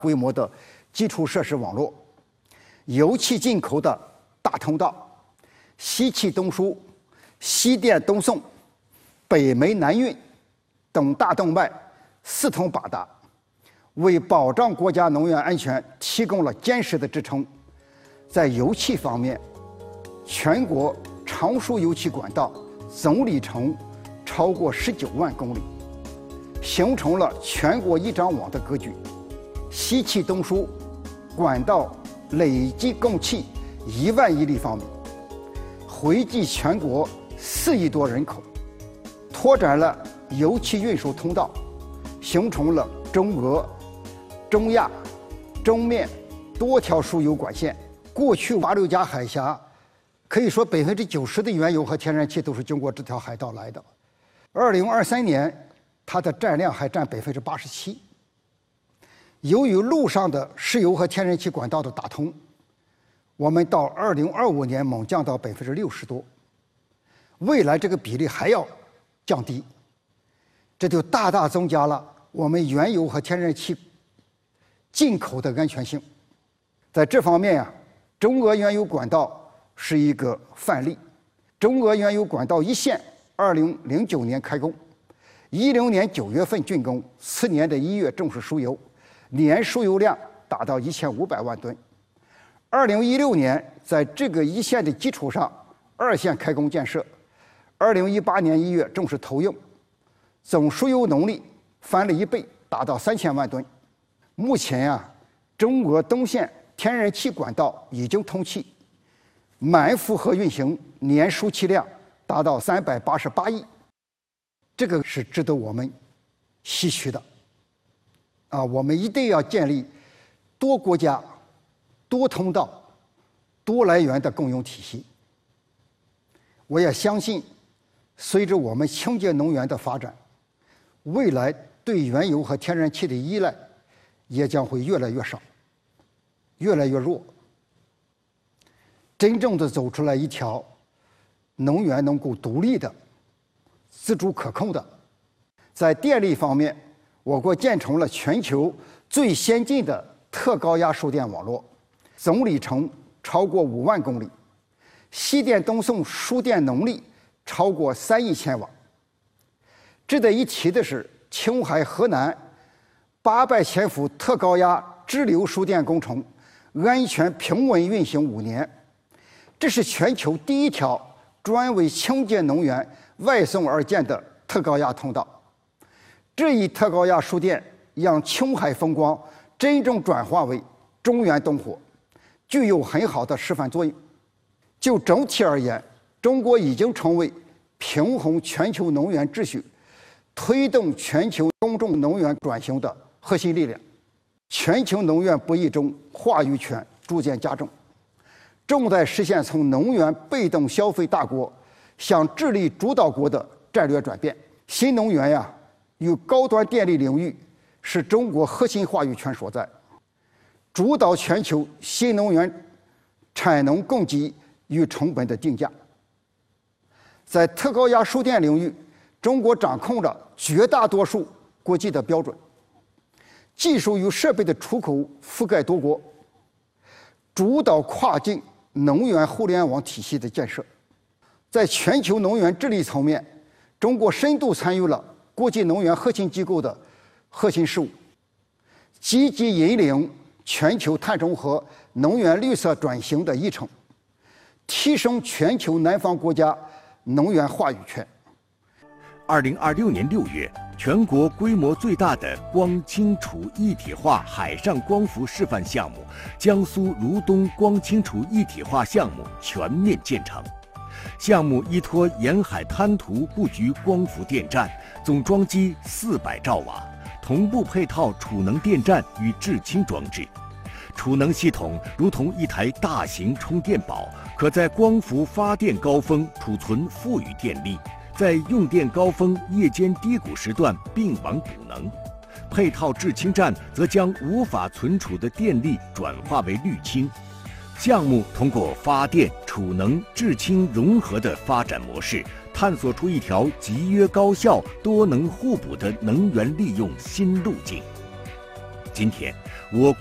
规模的基础设施网络，油气进口的大通道，西气东输、西电东送、北煤南运等大动脉四通八达，为保障国家能源安全提供了坚实的支撑。在油气方面，全国长输油气管道总里程超过19万公里，形成了全国一张网的格局。西气东输管道累计供气1万亿立方米，惠及全国4亿多人口，拓展了油气运输通道，形成了中俄、中亚、中缅多条输油管线。过去马六甲海峡可以说90%的原油和天然气都是经过这条海道来的。2023年，它的占量还占87%。由于陆上的石油和天然气管道的打通，我们到2025年猛降到60%多，未来这个比例还要降低，这就大大增加了我们原油和天然气进口的安全性。在这方面呀，中俄原油管道是一个范例。中俄原油管道一线2009年开工，10年9月份竣工，次年的1月正式输油，年输油量达到1500万吨。2016年，在这个一线的基础上，二线开工建设，2018年1月正式投用，总输油能力翻了1倍，达到3000万吨。目前呀，中俄东线天然气管道已经通气，满负荷运行，年输气量达到388亿，这个是值得我们唏嘘的。我们一定要建立多国家、多通道、多来源的供应体系。我也相信，随着我们清洁能源的发展，未来对原油和天然气的依赖也将会越来越少，越来越弱，真正的走出来一条能源能够独立的、自主可控的。在电力方面，我国建成了全球最先进的特高压输电网络，总里程超过5万公里，西电东送输电能力超过3亿千瓦。值得一提的是，青海河南800千伏特高压支流输电工程安全平稳运行5年，这是全球第一条专为清洁能源外送而建的特高压通道。这一特高压输电让青海风光真正转化为中原灯火，具有很好的示范作用。就整体而言，中国已经成为平衡全球能源秩序、推动全球公众能源转型的核心力量。全球能源博弈中，话语权逐渐加重，正在实现从能源被动消费大国向智力主导国的战略转变。新能源与高端电力领域是中国核心话语权所在，主导全球新能源产能供给与成本的定价。在特高压输电领域，中国掌控着绝大多数国际的标准，技术与设备的出口覆盖多国，主导跨境能源互联网体系的建设。在全球能源治理层面，中国深度参与了国际能源核心机构的核心事务，积极引领全球碳中和、能源绿色转型的议程，提升全球南方国家能源话语权。 2026年6月，全国规模最大的光氢储一体化海上光伏示范项目——江苏如东光氢储一体化项目全面建成。项目依托沿海滩涂布局光伏电站，总装机400兆瓦，同步配套储能电站与制氢装置。储能系统如同一台大型充电宝，可在光伏发电高峰储存富裕电力，在用电高峰夜间低谷时段并网补能。配套制氢站则将无法存储的电力转化为绿氢。项目通过发电、储能、制氢融合的发展模式，探索出一条集约高效、多能互补的能源利用新路径。今天， 我